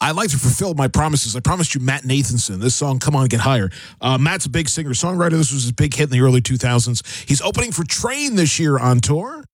I like to fulfill my promises. I promised you Matt Nathanson. This song, Come On, Get Higher. Matt's a big singer-songwriter. This was his big hit in the early 2000s. He's opening for Train this year on tour.